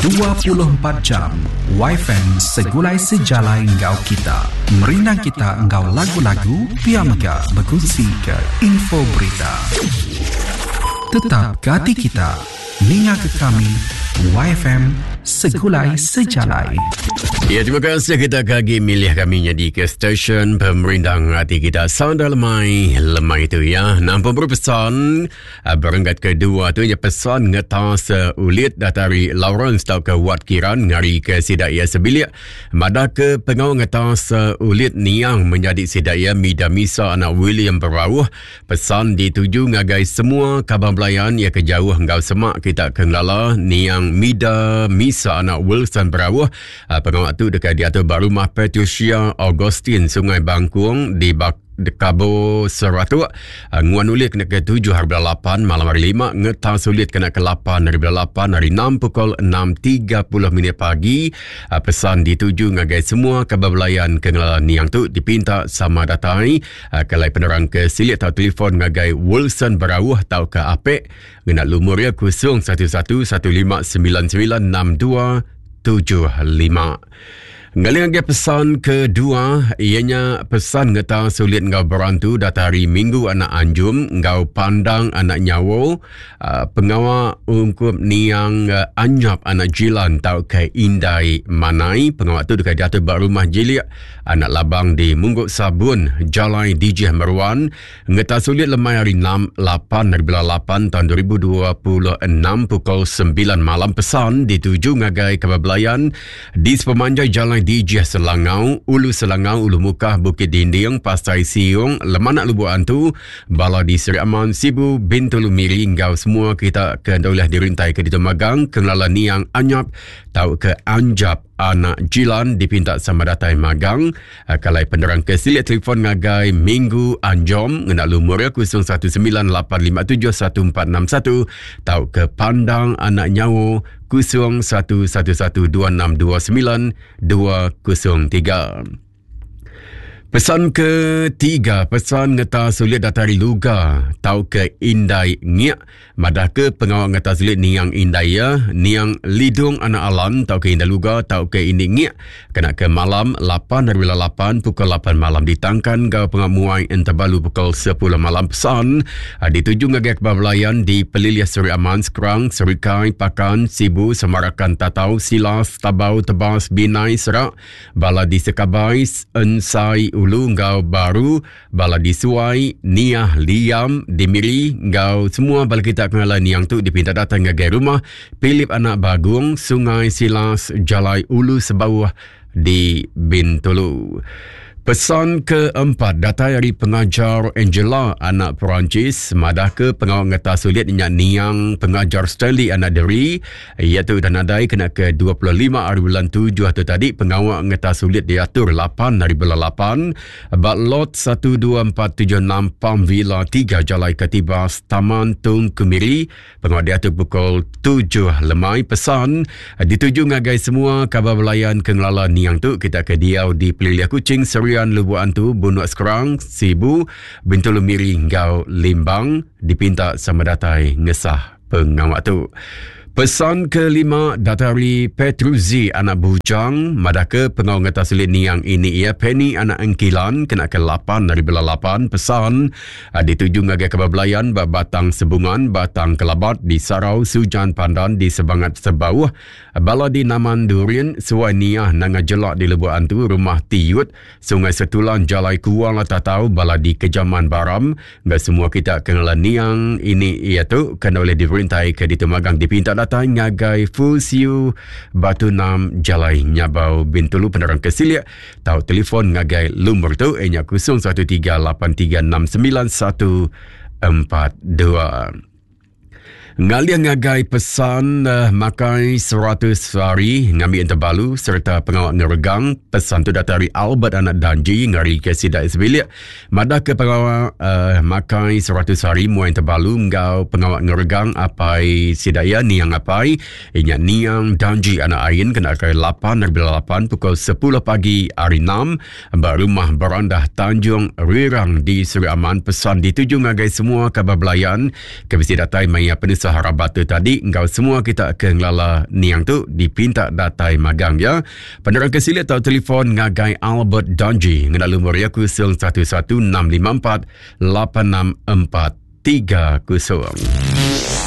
24 jam YFM segulai sejalai engkau kita. Merinang kita engkau lagu-lagu, piamga berkongsi ke info berita. Tetap ke hati kita, ninga ke kami, YFM segulai sejalai. Ya, terima kasih kita kagi milih kami jadi ke stesen pemerintah hati kita. Sound lemai itu ya. Nampak berpesan berenggat kedua tu ya pesan ngetas ulit dari Lawrence tau ke Wat Kiran ngari ke sidaya sebilik. Mada ke pengau ngetas ulit niang menjadi sidaya Mida Misa anak William Berawuh. Pesan dituju ngagai semua kabar belayan ya kejauh engkau semak kita kenglala niang Mida Misa anak Wilson Berawuh. Pengau tu dekat di atas Rumah Patricia Augustine Sungai Bangkuang di Kabo Seratu. Nguan ulit kena ke 7 hari 8 malam hari 5. Ngetas ulit kena ke 8 hari 8 hari 6 pukul 6.30 pagi. Pesan dituju ngagai semua kabar belayan kengelan yang tu dipinta sama datai. Kalai penerang ke silik tau telefon ngagai Wilson Berawuh tau ke apek. Ngena lumurnya 0111996275. Ngali pesan kedua ianya pesan ngeta sulit ngau berantu datari minggu anak anjum ngau pandang anak nyawo pengawa ungkup niang anyap anak jilan tau ke indai manai pengawa tu dekat di atas rumah jilik anak labang di Mungguk Sabun Jalai DJ Merwan ngeta sulit lemai hari 8 hari 8 tahun 2026 pukul 9 malam. Pesan dituju ngagai kabar belayan di sepemanjai Jalai DJ Selangau, Ulu Selangau, Ulu Mukah, Bukit Dinding, Pasai Siung, Lemanak Lubuk Antu, Bala di Seri Aman, Sibu, Bintulu Miri, engkau semua kita kendaulah dirintai ke Dito Magang, kenala niang anyap, tau ke anjap anak jilan dipinta sama datai magang. Kalai penerang ke silik telefon ngagai minggu anjom ngena lumurnya 0198571461 tau ke pandang anak nyawo 01112629-203. Pesan ketiga, pesan ngeta sulit datari luga tau ke indai ngiak madah ke pengawal ngeta sulit niang indai ya niang lidung anak alam tau ke indai luga tau ke indi ngiak kena ke malam 8 hari 8 pukul 8 malam ditangkan ke pengamuai entabalu pukul 10 malam. Pesan dituju ngagak babelayan di Peliliah Seri Aman Sekerang Serikai Pakan Sibu Semarakan Tatau Silas Tabau Tebas Binai Serak Bala di Sekabai Ensai Ulu ngau baru bala di Suai Niah Liam Dimiri ngau semua bala kita kenal niang tu dipinta datang ngagai rumah Philip anak Bagung Sungai Silas Jalai Ulu Sebawah di Bintulu. Pesan keempat, data dari pengajar Angela anak Perancis madah ke pengawal ngeta sulit niang pengajar Stanley anak Deri iaitu dan adai kena ke 25 hari bulan 7 atau tadi pengawal ngeta sulit diatur 8 hari bulan 8 Batlot 12476 Palm Villa 3 Jalai Katibas Taman Tung Kemiri pengawal diatur pukul 7 lemai. Pesan dituju ngagai semua kabar belayan kengelala niang tu kita ke diau di Peliliah Kuching Serian Lubuk Antu Bunuk Sekerang Sibu Bintulu Miri ngau Limbang dipinta sama datai ngesah pengawak tu. Pesan kelima datari Petruzi anak Bujang madah ke pengau ngeta sulit niang ini ia Penny anak Engkilan kena ke 8 dari 8. Pesan dituju ngagai kabar belayan Batang Sebungan Batang Kelabat di Sarau Sujan Pandan di Sebangat Sebauh Bala di Naman Durin Suai Niah Nanga Jelak di Lubuk Antu Rumah Tiyut Sungai Setulan Jalai Kuala Tatau Bala di Kejaman Baram. Nggak semua kita kenal niang ini ia tu kena oleh diperintai ke Dito Magang dipinta datang ngagai Fusiu Batu Nam Jalai Nyabau Bintulu penerang kesilik tau telefon ngagai lumur tu enya 0138399142. Ngalia ngagai pesan makai 100 hari ngami enterbalu serta pengawal ngeregang. Pesan tu datari Albert anak Danji ngari ke sidak sebilik madah ke pengawal makai 100 hari muai enterbalu ngau pengawal ngeregang apai sidaya niang apai inya niang Danji anak Ain kena ke 8 hari 8 pukul 10 pagi hari 6 berumah berandah Tanjung Rirang di Seri Aman. Pesan dituju ngagai semua kabar belayan ke datai maya penusa saharabata tadi, engkau semua kita akan lala niang tu dipinta datai magang ya. Penerang kesilit atau telefon ngagai Albert Donji ngedalu meriaku 011 654 8643 kosong.